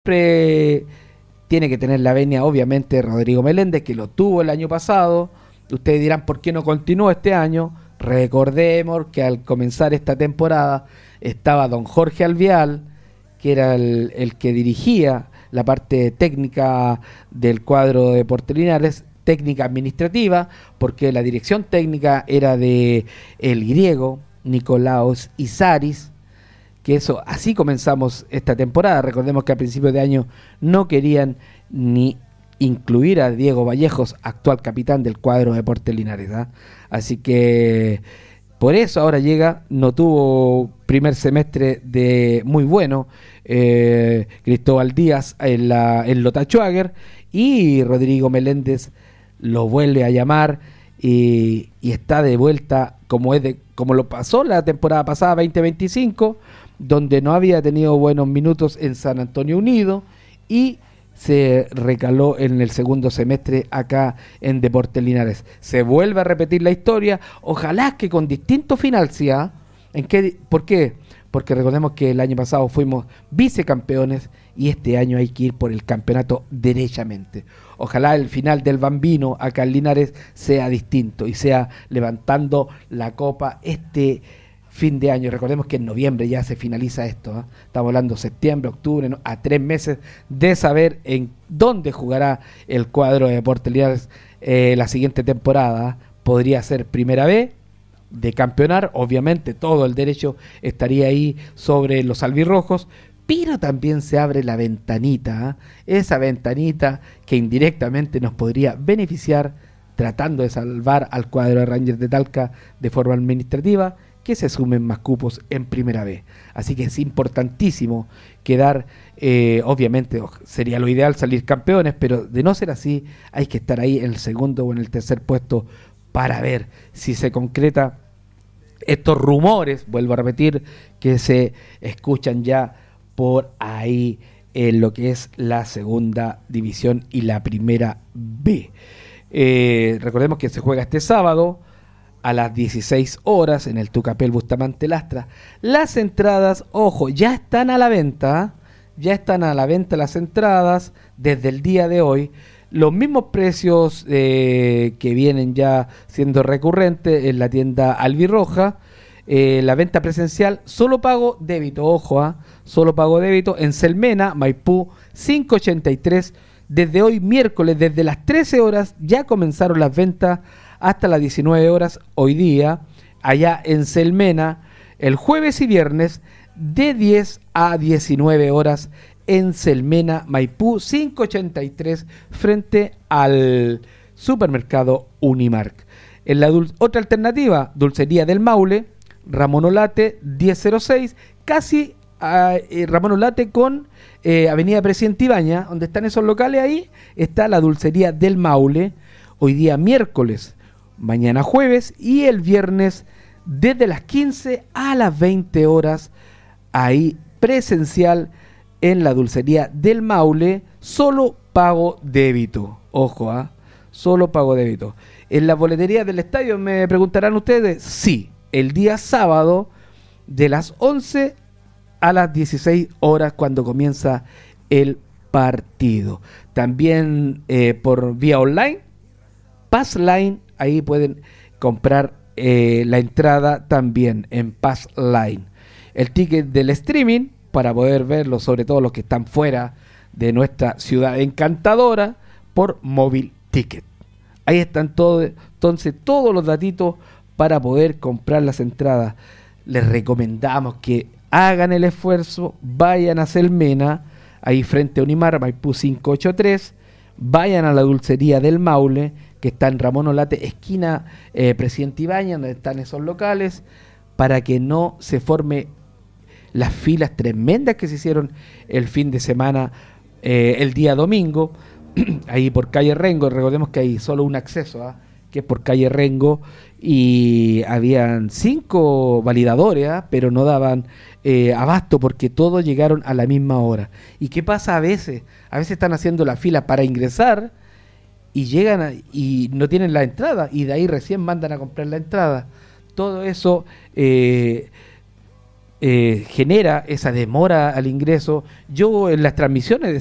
siempre tiene que tener la venia, obviamente, Rodrigo Meléndez, que lo tuvo el año pasado. Ustedes dirán, ¿por qué no continuó este año? Recordemos que al comenzar esta temporada estaba don Jorge Alvial, que era el que dirigía la parte técnica del cuadro de Deportes Linares, técnica administrativa, porque la dirección técnica era de el griego Nicolaos Isaris, que eso, así comenzamos esta temporada. Recordemos que a principios de año no querían ni incluir a Diego Vallejos, actual capitán del cuadro de Deportes Linares, ¿eh? Así que por eso ahora llega, no tuvo primer semestre de muy bueno Cristóbal Díaz en Lota Schwager, y Rodrigo Meléndez lo vuelve a llamar y está de vuelta como lo pasó la temporada pasada 2025, donde no había tenido buenos minutos en San Antonio Unido y se recaló en el segundo semestre acá en Deportes Linares. Se vuelve a repetir la historia, ojalá que con distinto final, ¿sí? ¿Por qué? Porque recordemos que el año pasado fuimos vicecampeones y este año hay que ir por el campeonato derechamente. Ojalá el final del Bambino acá en Linares sea distinto y sea levantando la copa este fin de año. Recordemos que en noviembre ya se finaliza esto, ¿eh? Estamos hablando septiembre, octubre, ¿no? A 3 meses de saber en dónde jugará el cuadro de Deportes Linares la siguiente temporada. Podría ser Primera B, de campeonar, obviamente todo el derecho estaría ahí sobre los albirrojos, pero también se abre la ventanita, esa ventanita que indirectamente nos podría beneficiar tratando de salvar al cuadro de Rangers de Talca de forma administrativa, que se sumen más cupos en Primera B. Así que es importantísimo quedar, obviamente sería lo ideal salir campeones, pero de no ser así hay que estar ahí en el segundo o en el tercer puesto para ver si se concreta estos rumores, vuelvo a repetir, que se escuchan ya por ahí en lo que es la segunda división y la Primera B. Recordemos que se juega este sábado a las 16 horas en el Tucapel Bustamante Lastra. Las entradas, ojo, ya están a la venta, las entradas desde el día de hoy. Los mismos precios que vienen ya siendo recurrentes en la tienda albirroja. La venta presencial, solo pago débito, ojo, solo pago débito en Selmena, Maipú 583. Desde hoy miércoles, desde las 13 horas, ya comenzaron las ventas hasta las 19 horas hoy día, allá en Selmena, el jueves y viernes de 10 a 19 horas en Selmena, Maipú 583, frente al supermercado Unimark. En la otra alternativa, Dulcería del Maule, Ramón Olate 1006, casi Ramón Olate con Avenida Presidente Ibaña, donde están esos locales, ahí está la Dulcería del Maule, hoy día miércoles, mañana jueves y el viernes desde las 15 a las 20 horas, ahí presencial en la Dulcería del Maule, solo pago débito, ojo, solo pago débito. En la boletería del estadio, me preguntarán ustedes, sí, el día sábado de las 11 a las 16 horas cuando comienza el partido. También por vía online, Passline, ahí pueden comprar la entrada también en Passline. El ticket del streaming, para poder verlo, sobre todo los que están fuera de nuestra ciudad encantadora, por Móvil Ticket. Ahí están entonces todos los datitos para poder comprar las entradas. Les recomendamos que hagan el esfuerzo, vayan a Selmena, ahí frente a Unimar, Maipú 583, vayan a la Dulcería del Maule, que está en Ramón Olate, esquina Presidente Ibaña, donde están esos locales, para que no se forme las filas tremendas que se hicieron el fin de semana, el día domingo, ahí por calle Rengo. Recordemos que hay solo un acceso, que es por calle Rengo, y habían 5 validadores, pero no daban abasto porque todos llegaron a la misma hora. ¿Y qué pasa a veces? A veces están haciendo la fila para ingresar y llegan y no tienen la entrada, y de ahí recién mandan a comprar la entrada. Todo eso genera esa demora al ingreso. Yo en las transmisiones